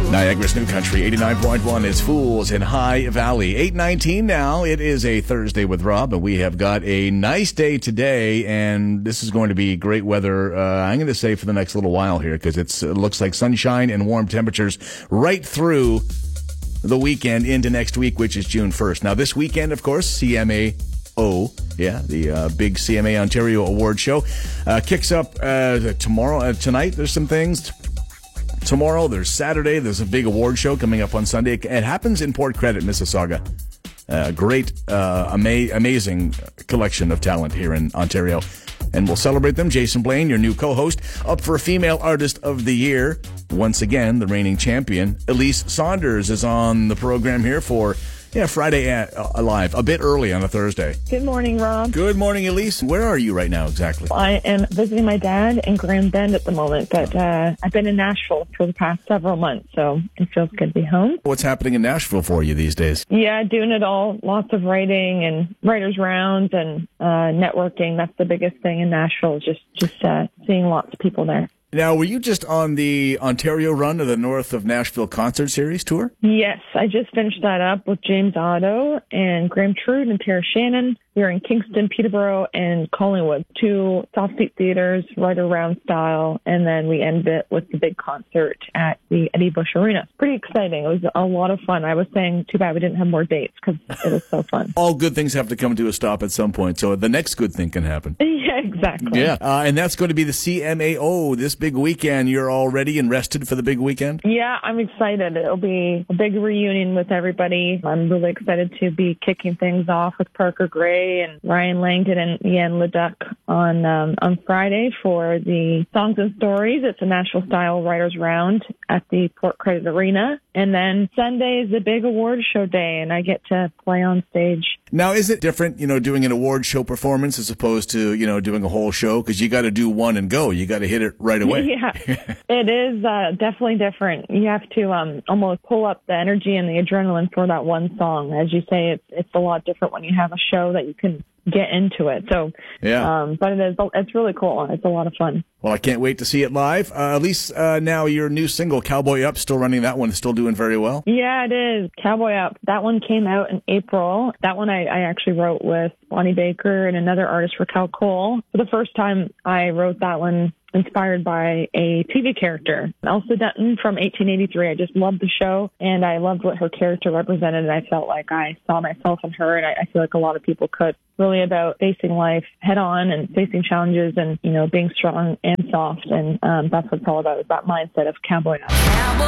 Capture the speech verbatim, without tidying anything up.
Niagara's New Country, eighty-nine point one is Fools in High Valley. eight nineteen now. It is a Thursday with Rob, and we have got a nice day today, and this is going to be great weather, uh, I'm going to say, for the next little while here, because it's it looks like sunshine and warm temperatures right through the weekend into next week, which is June first. Now, this weekend, of course, C M A O, yeah, the uh, big C M A Ontario Award Show, uh, kicks up uh, tomorrow, uh, tonight. There's some things. Tomorrow, there's Saturday, there's a big award show coming up on Sunday. It happens in Port Credit, Mississauga. Uh, great, uh, ama- amazing collection of talent here in Ontario. And we'll celebrate them. Jason Blaine, your new co-host, up for Female Artist of the Year. Once again, the reigning champion, Elise Saunders, is on the program here for yeah Friday at, uh, Live, a bit early on a Thursday. Good morning, Rob. Good morning, Elise. Where are you right now exactly? I am visiting my dad in Grand Bend at the moment, but uh, I've been in Nashville for the past several months, so it feels good to be home. What's happening in Nashville for you these days? Yeah, doing it all. Lots of writing and writers' rounds and uh, networking. That's the biggest thing in Nashville, just, just uh, seeing lots of people there. Now, were you just on the Ontario run of the North of Nashville Concert Series tour? Yes, I just finished that up with James Otto and Graham Trude and Tara Shannon. We were in Kingston, Peterborough, and Collingwood, two soft seat theaters, right around style, and then we ended it with the big concert at the Eddie Bush Arena. Pretty exciting. It was a lot of fun. I was saying, too bad we didn't have more dates because it was so fun. All good things have to come to a stop at some point, so the next good thing can happen. Yeah, exactly. Yeah, uh, and that's going to be the C M A O this big weekend. You're all ready and rested for the big weekend? Yeah, I'm excited. It'll be a big reunion with everybody. I'm really excited to be kicking things off with Parker Gray and Ryan Langdon and Ian Leduc on um, on Friday for the Songs and Stories. It's a Nashville Style Writers Round at the Port Credit Arena. And then Sunday is the big award show day, and I get to play on stage. Now, is it different, you know, doing an award show performance as opposed to, you know, doing a whole show? Because you got to do one and go. You got to hit it right away. Yeah, it is uh, definitely different. You have to um, almost pull up the energy and the adrenaline for that one song. As you say, it's it's a lot different when you have a show that you can get into it. So, yeah. Um, but it is, it's really cool. It's a lot of fun. Well, I can't wait to see it live. Uh, at least uh, now your new single, Cowboy Up, still running that one, still doing very well. Yeah, it is. Cowboy Up. That one came out in April. That one I, I actually wrote with Bonnie Baker and another artist, Raquel Cole. For the first time, I wrote that one inspired by a T V character, Elsa Dutton from eighteen eighty-three. I just loved the show, and I loved what her character represented, and I felt like I saw myself in her, and I, I feel like a lot of people could. Really about facing life head on and facing challenges and, you know, being strong and soft, and um, that's what it's all about, is that mindset of Cowboy Up.